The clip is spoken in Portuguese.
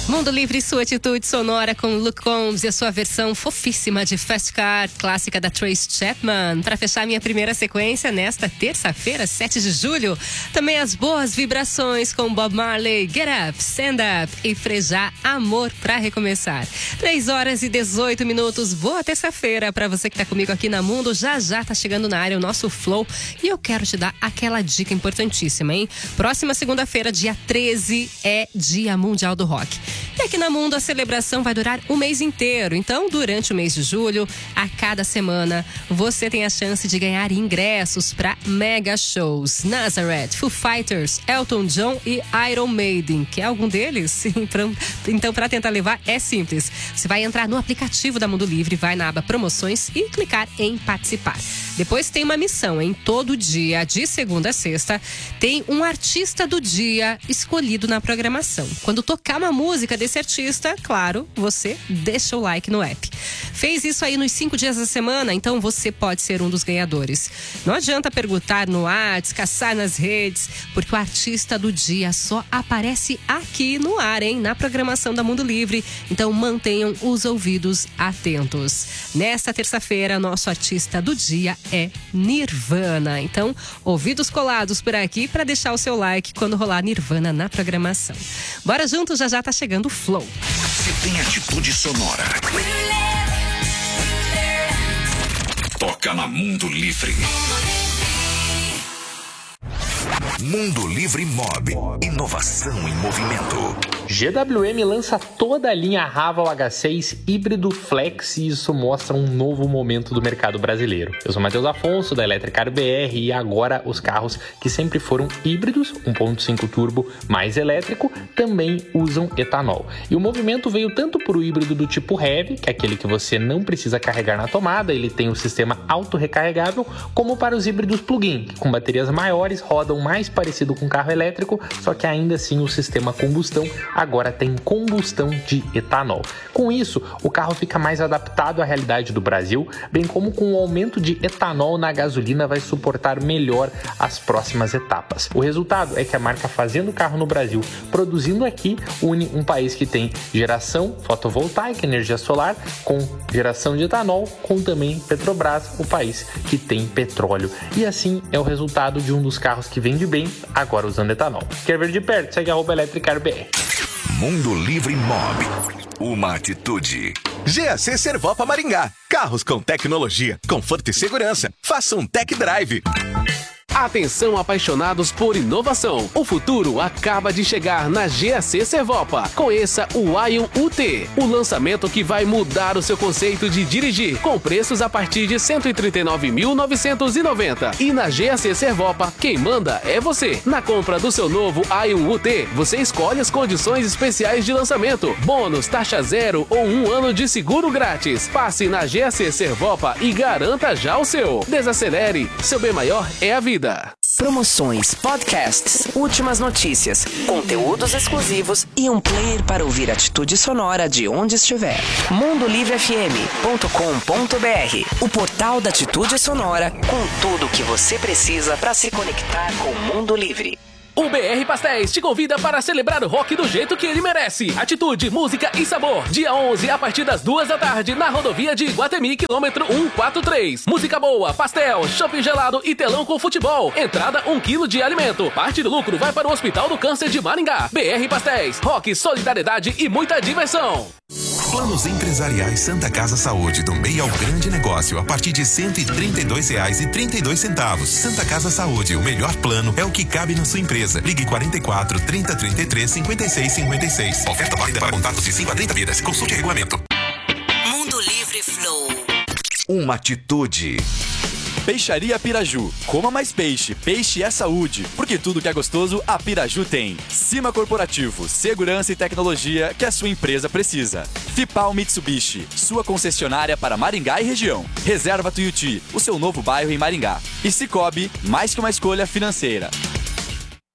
Mundo Livre, sua atitude sonora com Luke Combs e a sua versão fofíssima de Fast Car, clássica da Tracy Chapman. Para fechar minha primeira sequência nesta terça-feira, 7 de julho. Também as boas vibrações com Bob Marley, Get Up, Stand Up e Frejá, Amor pra Recomeçar. 3h18. Boa terça-feira para você que tá comigo aqui na Mundo. Já tá chegando na área o nosso Flow e eu quero te dar aquela dica importantíssima, hein? Próxima segunda-feira, dia 13, é Dia Mundial do Rock. E aqui na Mundo a celebração vai durar um mês inteiro. Então, durante o mês de julho, a cada semana, você tem a chance de ganhar ingressos para mega shows. Nazareth, Foo Fighters, Elton John e Iron Maiden. Quer algum deles? Então, para tentar levar, é simples. Você vai entrar no aplicativo da Mundo Livre, vai na aba Promoções e clicar em Participar. Depois tem uma missão, em todo dia, de segunda a sexta, tem um artista do dia escolhido na programação. Quando tocar uma música desse artista, claro, você deixa o like no app. Fez isso aí nos 5 dias da semana, então você pode ser um dos ganhadores. Não adianta perguntar no WhatsApp, caçar nas redes, porque o artista do dia só aparece aqui no ar, hein? Na programação da Mundo Livre. Então mantenham os ouvidos atentos. Nesta terça-feira, nosso artista do dia é Nirvana. Então, ouvidos colados por aqui para deixar o seu like quando rolar Nirvana na programação. Bora junto, já tá chegando o Flow. Se tem atitude sonora, toca na Mundo Livre. Mundo Livre Mob. Inovação em movimento. GWM lança toda a linha Haval H6 híbrido flex e isso mostra um novo momento do mercado brasileiro. Eu sou Matheus Afonso da Electricar BR e agora os carros que sempre foram híbridos, 1.5 turbo mais elétrico, também usam etanol. E o movimento veio tanto para o híbrido do tipo Heavy, que é aquele que você não precisa carregar na tomada, ele tem o sistema auto-recarregável, como para os híbridos plug-in, que com baterias maiores rodam mais parecido com carro elétrico, só que ainda assim o sistema combustão agora tem combustão de etanol. Com isso, o carro fica mais adaptado à realidade do Brasil, bem como com o aumento de etanol na gasolina vai suportar melhor as próximas etapas. O resultado é que a marca fazendo o carro no Brasil, produzindo aqui, une um país que tem geração fotovoltaica, energia solar, com geração de etanol, com também Petrobras, o país que tem petróleo. E assim é o resultado de um dos carros que vende bem, agora usando etanol. Quer ver de perto? Segue @EletricarBR. Mundo Livre Mob. Uma atitude. GAC Servopa Maringá. Carros com tecnologia, conforto e segurança. Faça um tech drive. Atenção apaixonados por inovação. O futuro acaba de chegar na GAC Servopa. Conheça o Aion UT, o lançamento que vai mudar o seu conceito de dirigir, com preços a partir de R$ 139.990. E na GAC Servopa, quem manda é você. Na compra do seu novo Aion UT, você escolhe as condições especiais de lançamento, bônus, taxa zero ou 1 ano de seguro grátis. Passe na GAC Servopa e garanta já o seu. Desacelere, seu bem maior é a vida. Promoções, podcasts, últimas notícias, conteúdos exclusivos e um player para ouvir atitude sonora de onde estiver. mundolivrefm.com.br, o portal da atitude sonora com tudo o que você precisa para se conectar com o mundo livre. O BR Pastéis te convida para celebrar o rock do jeito que ele merece. Atitude, música e sabor. Dia 11, a partir das 2 da tarde, na rodovia de Iguatemi, quilômetro 143. Música boa, pastel, shopping gelado e telão com futebol. Entrada 1 quilo de alimento. Parte do lucro vai para o Hospital do Câncer de Maringá. BR Pastéis, rock, solidariedade e muita diversão. Planos empresariais Santa Casa Saúde, do meio ao grande negócio, a partir de R$ 132,32. Santa Casa Saúde, o melhor plano é o que cabe na sua empresa. Ligue 44 30 33 56 56. Oferta válida para contatos de 5 a 30 vidas. Consulte o regulamento. Mundo Livre Flow. Uma atitude. Peixaria Piraju. Coma mais peixe. Peixe é saúde. Porque tudo que é gostoso, a Piraju tem. Cima Corporativo. Segurança e tecnologia que a sua empresa precisa. Fipal Mitsubishi. Sua concessionária para Maringá e região. Reserva Tuiuti. O seu novo bairro em Maringá. E Cicobi. Mais que uma escolha financeira.